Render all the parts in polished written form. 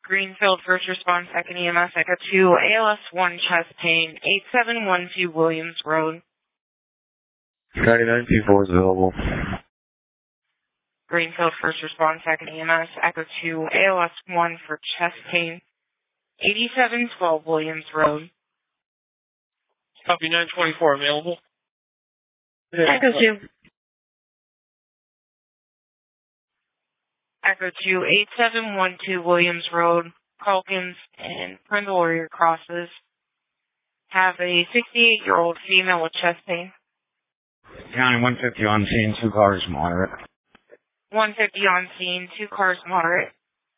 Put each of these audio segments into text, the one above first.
Greenfield First Response, Second EMS, Echo 2, ALS 1 chest pain, 8712 Williams Road. County 924 is available. Greenfield First Response, Second EMS, Echo 2, ALS 1 for chest pain, 8712 Williams Road. Copy 924 available. Echo 2. Echo 2, 8712 Williams Road, Calkins and Prindle Warrior crosses. Have a 68-year-old female with chest pain. County 150 on scene, 2 cars moderate. 150 on scene, 2 cars moderate.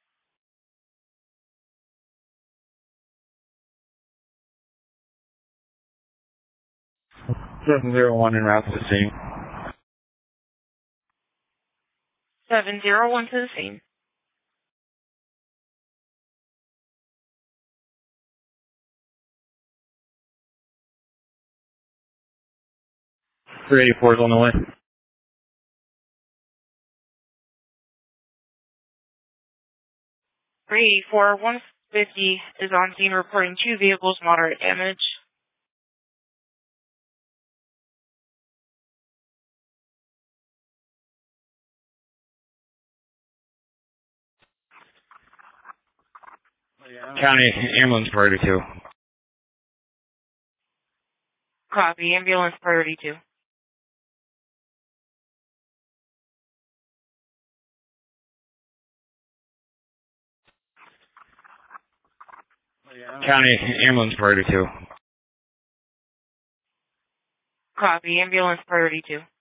701 en route to the scene. 701 to the scene. .384 is on the way. .384, 150 is on scene reporting 2 vehicles moderate damage. County ambulance priority 2. Copy, ambulance priority 2. County ambulance priority 2. Copy, ambulance priority 2.